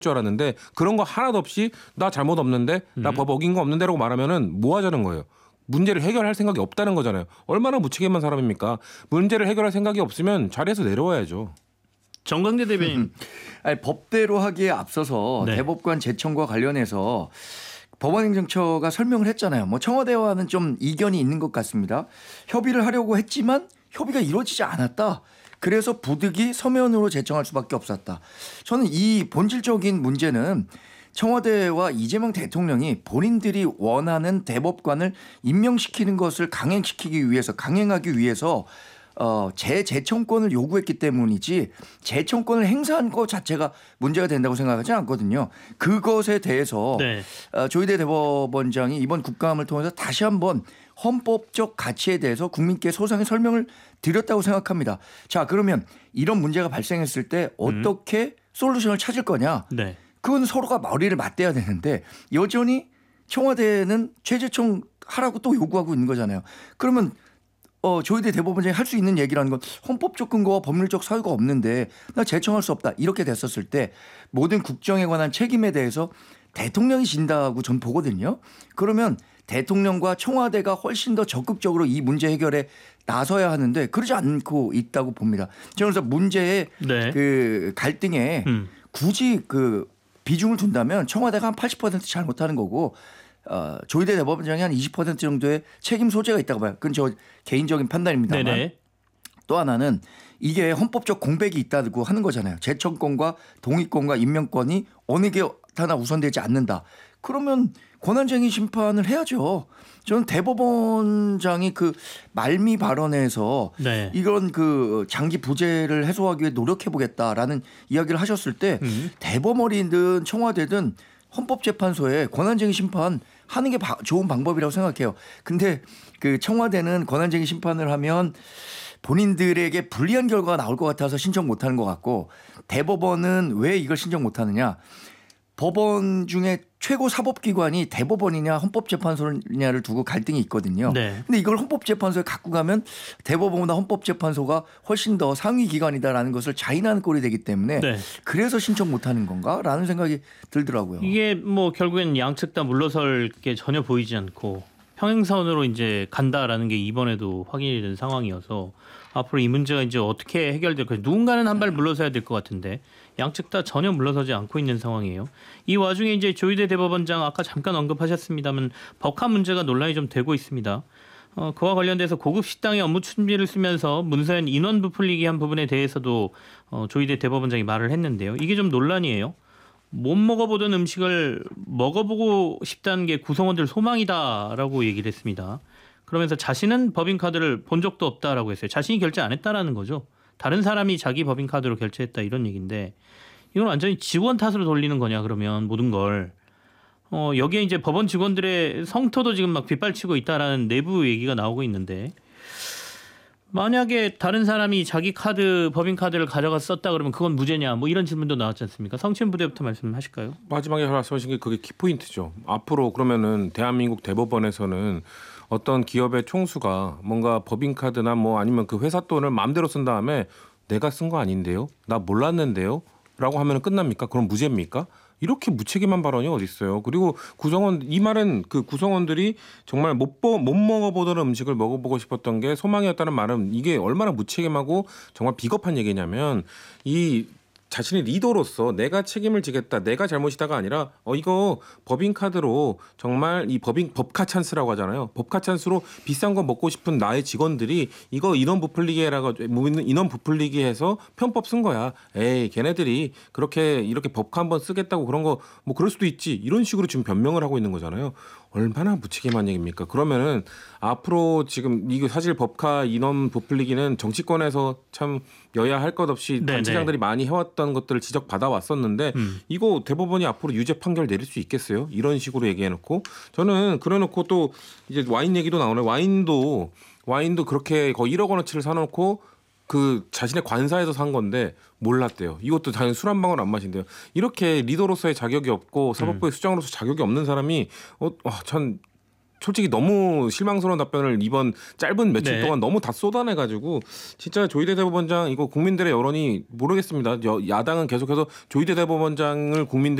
줄 알았는데 그런 거 하나도 없이 나 잘못 없는데 나 법 어긴 거 없는데라고 말하면은 뭐 하자는 거예요. 문제를 해결할 생각이 없다는 거잖아요. 얼마나 무책임한 사람입니까? 문제를 해결할 생각이 없으면 자리에서 내려와야죠. 정광재 대변인. 아니, 법대로 하기에 앞서서 네. 대법관 제청과 관련해서 법원행정처가 설명을 했잖아요. 뭐 청와대와는 좀 이견이 있는 것 같습니다. 협의를 하려고 했지만 협의가 이루어지지 않았다. 그래서 부득이 서면으로 제청할 수밖에 없었다. 저는 이 본질적인 문제는 청와대와 이재명 대통령이 본인들이 원하는 대법관을 임명시키는 것을 강행하기 위해서 재제청권을 요구했기 때문이지 재청권을 행사한 것 자체가 문제가 된다고 생각하지 않거든요. 그것에 대해서 네. 조희대 대법원장이 이번 국감을 통해서 다시 한번 헌법적 가치에 대해서 국민께 소상히 설명을 드렸다고 생각합니다. 자, 그러면 이런 문제가 발생했을 때 어떻게 솔루션을 찾을 거냐. 네. 그건 서로가 머리를 맞대야 되는데 여전히 청와대는 최재청 하라고 또 요구하고 있는 거잖아요. 그러면 조희대 대법원장이 할 수 있는 얘기라는 건 헌법적 근거와 법률적 사유가 없는데 나 제청할 수 없다. 이렇게 됐었을 때 모든 국정에 관한 책임에 대해서 대통령이 진다고 전 보거든요. 그러면 대통령과 청와대가 훨씬 더 적극적으로 이 문제 해결에 나서야 하는데 그러지 않고 있다고 봅니다. 저는 그래서 문제의 네. 그 갈등에 굳이 그 비중을 둔다면 청와대가 한 80% 잘못하는 거고 조희대 대법원장이 한 20% 정도의 책임 소재가 있다고 봐요. 그건 저 개인적인 판단입니다만. 네네. 또 하나는 이게 헌법적 공백이 있다고 하는 거잖아요. 제청권과 동의권과 임명권이 어느 게 하나 우선되지 않는다. 그러면 권한쟁의 심판을 해야죠. 저는 대법원장이 그 말미 발언에서 네. 이런 그 장기 부재를 해소하기 위해 노력해 보겠다라는 이야기를 하셨을 때 대법원이든 청와대든 헌법재판소에 권한쟁의 심판 하는 게 좋은 방법이라고 생각해요. 근데 그 청와대는 권한쟁의 심판을 하면 본인들에게 불리한 결과가 나올 것 같아서 신청 못하는 것 같고 대법원은 왜 이걸 신청 못하느냐. 법원 중에 최고 사법기관이 대법원이냐 헌법재판소냐를 두고 갈등이 있거든요. 네. 근데 이걸 헌법재판소에 갖고 가면 대법원보다 헌법재판소가 훨씬 더 상위 기관이다라는 것을 자인하는 꼴이 되기 때문에 네. 그래서 신청 못하는 건가라는 생각이 들더라고요. 이게 뭐 결국엔 양측 다 물러설 게 전혀 보이지 않고 평행선으로 이제 간다라는 게 이번에도 확인이 된 상황이어서 앞으로 이 문제가 이제 어떻게 해결될까 누군가는 한 발 물러서야 될 것 같은데 양측 다 전혀 물러서지 않고 있는 상황이에요. 이 와중에 이제 조희대 대법원장 아까 잠깐 언급하셨습니다만 법화 문제가 논란이 좀 되고 있습니다. 그와 관련돼서 고급 식당의 업무 추진비를 쓰면서 문서엔 인원 부풀리기 한 부분에 대해서도 조희대 대법원장이 말을 했는데요. 이게 좀 논란이에요. 못 먹어보던 음식을 먹어보고 싶다는 게 구성원들 소망이다라고 얘기를 했습니다. 그러면서 자신은 법인카드를 본 적도 없다라고 했어요. 자신이 결제 안 했다라는 거죠. 다른 사람이 자기 법인카드로 결제했다 이런 얘기인데 이건 완전히 직원 탓으로 돌리는 거냐 그러면 모든 걸. 여기에 이제 법원 직원들의 성토도 지금 막 빗발치고 있다라는 내부 얘기가 나오고 있는데 만약에 다른 사람이 자기 카드 법인카드를 가져가서 썼다 그러면 그건 무죄냐 뭐 이런 질문도 나왔지 않습니까? 성취현 부대부터 말씀하실까요? 마지막에 말씀하신 게 그게 키포인트죠. 앞으로 그러면은 대한민국 대법원에서는 어떤 기업의 총수가 뭔가 법인카드나 뭐 아니면 그 회사 돈을 마음대로 쓴 다음에 내가 쓴 거 아닌데요? 나 몰랐는데요? 라고 하면 끝납니까? 그럼 무죄입니까? 이렇게 무책임한 발언이 어디 있어요? 그리고 이 말은 그 구성원들이 정말 못 먹어보던 음식을 먹어보고 싶었던 게 소망이었다는 말은 이게 얼마나 무책임하고 정말 비겁한 얘기냐면 이 자신의 리더로서 내가 책임을 지겠다, 내가 잘못이다가 아니라 이거 법인카드로 정말 이 법카 찬스라고 하잖아요. 법카 찬스로 비싼 거 먹고 싶은 나의 직원들이 이거 인원 부풀리기 해서 편법 쓴 거야. 에이 걔네들이 이렇게 법카 한번 쓰겠다고 그런 거 뭐 그럴 수도 있지. 이런 식으로 지금 변명을 하고 있는 거잖아요. 얼마나 무책임한 얘기입니까? 그러면은 앞으로 지금 이거 사실 법카 인원 부풀리기는 정치권에서 참 여야 할 것 없이 단체장들이 많이 해왔던 것들을 지적받아 왔었는데 이거 대법원이 앞으로 유죄 판결 내릴 수 있겠어요? 이런 식으로 얘기해놓고 저는 그래놓고 또 이제 와인 얘기도 나오네. 와인도 그렇게 거의 1억 원어치를 사놓고 그 자신의 관사에서 산 건데 몰랐대요. 이것도 당연히 술 한 방울 안 마신대요. 이렇게 리더로서의 자격이 없고 사법부의 수장으로서 자격이 없는 사람이 참 솔직히 너무 실망스러운 답변을 이번 짧은 며칠 네. 동안 너무 다 쏟아내가지고 진짜 조희대 대법원장 이거 국민들의 여론이 모르겠습니다. 야당은 계속해서 조희대 대법원장을 국민들이